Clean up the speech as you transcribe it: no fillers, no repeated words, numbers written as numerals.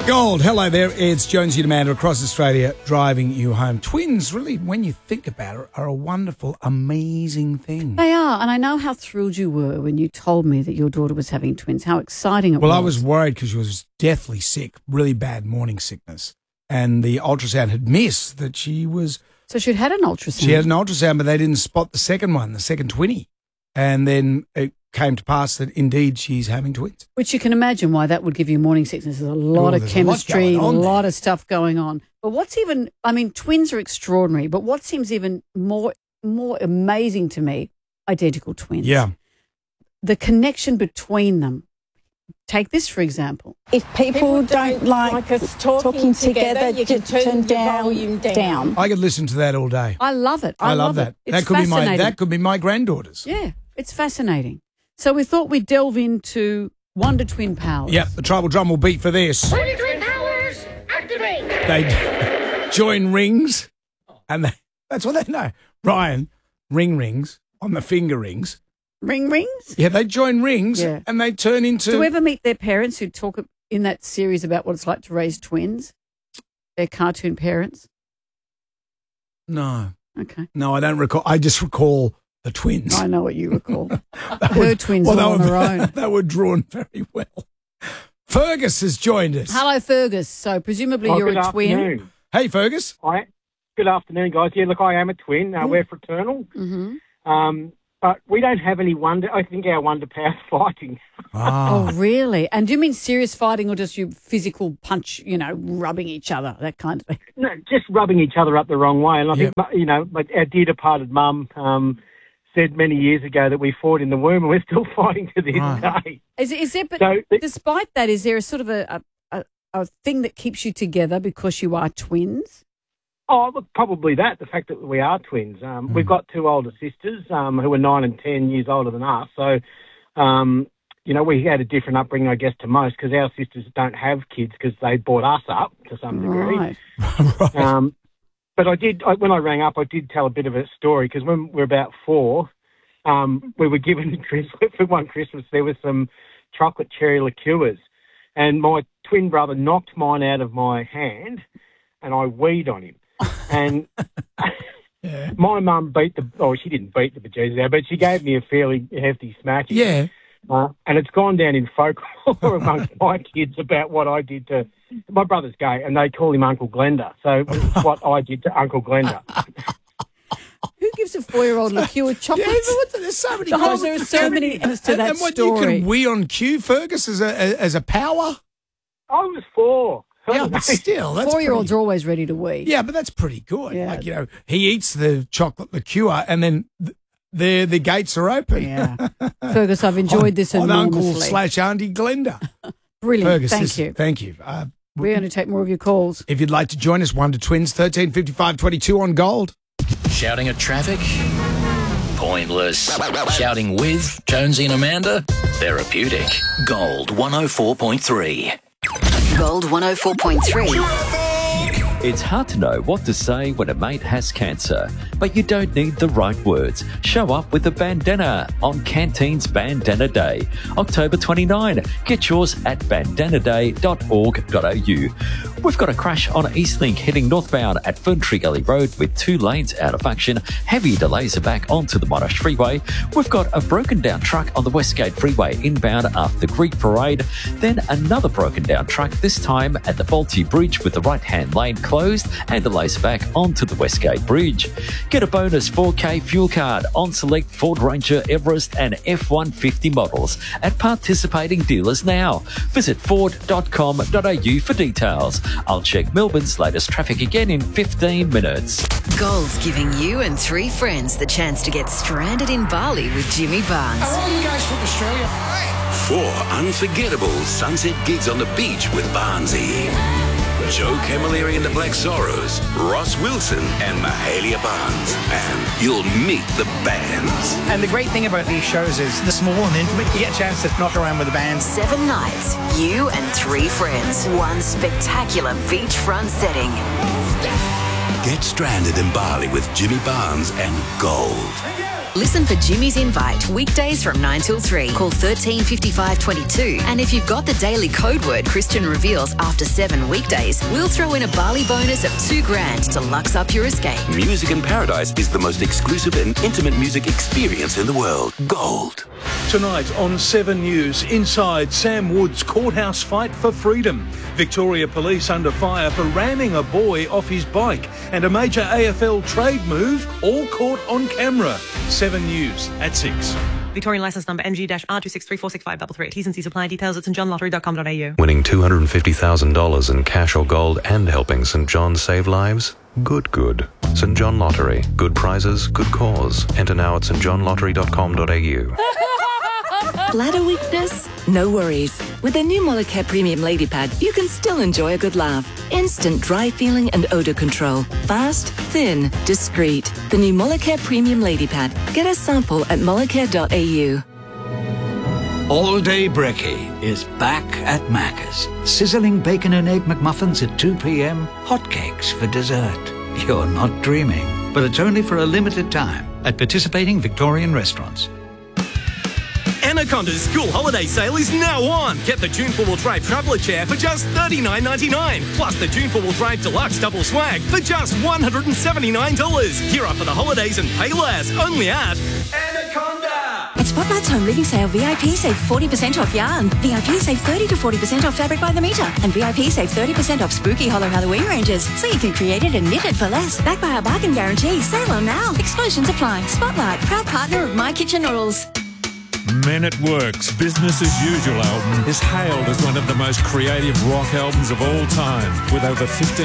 Gold, hello there. It's Jonesy and Amanda across Australia driving you home. Twins, really, when you think about it, are a wonderful, amazing thing. They are, and I know how thrilled you were when you told me that your daughter was having twins, how exciting it was. Well, I was worried because she was deathly sick, really bad morning sickness, and the ultrasound had missed that she was... So she'd had an ultrasound? She had an ultrasound, but they didn't spot the second one, the second twinny. And then it came to pass that indeed she's having twins. Which you can imagine why that would give you morning sickness. There's a lot of chemistry, a lot of stuff going on. But what's even, I mean, twins are extraordinary, but what seems even more amazing to me, identical twins. Yeah. The connection between them. Take this, for example. If people don't like us talking together, you can turn the volume down. I could listen to that all day. I love it. I love that. It's that could be my granddaughters. Yeah, it's fascinating. So we thought we'd delve into Wonder Twin powers. Yep, the tribal drum will beat for this. Wonder Twin powers, activate! They join rings, and that's what they know. Ryan, rings on the finger rings. Ring rings? Yeah, they join rings and they turn into... Do you ever meet their parents who talk in that series about what it's like to raise twins? Their cartoon parents? No. Okay. No, I don't recall. I just recall the twins. I know what you recall. Her twins were on their own. They were drawn very well. Fergus has joined us. Hello, Fergus. So presumably you're a twin. Afternoon. Hey, Fergus. Good afternoon, guys. Yeah, look, I am a twin. We're fraternal. Mm-hmm. But we don't have any wonder. I think our wonder power is fighting. Oh, really? And do you mean serious fighting or just you physical punch, rubbing each other, that kind of thing? No, just rubbing each other up the wrong way. And I think, like our dear departed mum said many years ago that we fought in the womb and we're still fighting to this day. Is there, but despite that, is there a sort of a thing that keeps you together because you are twins? Oh, look, probably the fact that we are twins. We've got two older sisters who are 9 and 10 years older than us. So, we had a different upbringing, I guess, to most because our sisters don't have kids because they brought us up to some degree. Right. Right. But when I rang up, I did tell a bit of a story because when we were about 4, we were given for one Christmas, there was some chocolate cherry liqueurs and my twin brother knocked mine out of my hand and I weed on him. And my mum she didn't beat the bejesus out, but she gave me a fairly hefty smacking. Yeah. And it's gone down in folklore amongst my kids about what I did to... My brother's gay, and they call him Uncle Glenda. So what I did to Uncle Glenda. Who gives a 4-year-old liqueur chocolate? Yeah, there's so many... There are so many ends to that story. You can wee on cue, Fergus, as a power? I was 4. Yeah, but still, that's 4-year-olds are always ready to wee. Yeah, but that's pretty good. Yeah. Like, he eats the chocolate liqueur and then the gates are open. Yeah. Fergus, I've enjoyed this enormously. On Uncle/Auntie Glenda. Brilliant. Fergus, Thank you. Thank you. We're going to take more of your calls. If you'd like to join us, Wonder Twins, 13 55 22 on Gold. Shouting at traffic? Pointless. Shouting with Jonesy and Amanda? Therapeutic. Gold 104.3. Gold 104.3. It's hard to know what to say when a mate has cancer, but you don't need the right words. Show up with a bandana on Canteen's Bandana Day, October 29. Get yours at bandanaday.org.au. We've got a crash on Eastlink heading northbound at Ferntree Gully Road with 2 lanes out of action. Heavy delays are back onto the Monash Freeway. We've got a broken down truck on the Westgate Freeway inbound after the Greek Parade. Then another broken down truck, this time at the Faulty Bridge with the right-hand lane closed and delays back onto the Westgate Bridge. Get a bonus 4K fuel card on select Ford Ranger, Everest and F-150 models at participating dealers now. Visit ford.com.au for details. I'll check Melbourne's latest traffic again in 15 minutes. Gold's giving you and 3 friends the chance to get stranded in Bali with Jimmy Barnes. Are all you guys from Australia? 4 unforgettable sunset gigs on the beach with Barnesy. Joe Camilleri and the Black Sorrows, Ross Wilson and Mahalia Barnes. And you'll meet the bands. And the great thing about these shows is they're small and intimate. You get a chance to knock around with the bands. 7 nights, you and 3 friends. One spectacular beachfront setting. Get stranded in Bali with Jimmy Barnes and Gold. Listen for Jimmy's Invite weekdays from 9 till 3. Call 13 55 22. And if you've got the daily code word Christian reveals after 7 weekdays, we'll throw in a Bali bonus of $2,000 to lux up your escape. Music in Paradise is the most exclusive and intimate music experience in the world. Gold. Tonight on 7 News, inside Sam Wood's courthouse fight for freedom. Victoria Police under fire for ramming a boy off his bike. And a major AFL trade move, all caught on camera. 7 News at 6. Victorian licence number NG-R2634653. T's and C's apply. Details at stjohnlottery.com.au. Winning $250,000 in cash or gold and helping St John save lives? Good. St John Lottery. Good prizes, good cause. Enter now at stjohnlottery.com.au. Bladder weakness? No worries. With the new Molicare Premium Lady Pad, you can still enjoy a good laugh. Instant dry feeling and odour control. Fast, thin, discreet. The new Molicare Premium Lady Pad. Get a sample at molicare.au. All Day Brekkie is back at Macca's. Sizzling bacon and egg McMuffins at 2 p.m. Hotcakes for dessert. You're not dreaming, but it's only for a limited time at participating Victorian restaurants. Anaconda's school holiday sale is now on. Get the June 4-wheel drive traveller chair for just $39.99. Plus the June 4-wheel drive deluxe double swag for just $179. Gear up for the holidays and pay less. Only at Anaconda. At Spotlight's home living sale, VIP save 40% off yarn. VIP save 30 to 40% off fabric by the metre. And VIP save 30% off spooky hollow Halloween ranges. So you can create it and knit it for less. Backed by our bargain guarantee. Sale on now. Exclusions apply. Spotlight, proud partner of My Kitchen Noodles. Men at Work's Business as Usual album is hailed as one of the most creative rock albums of all time, with over 15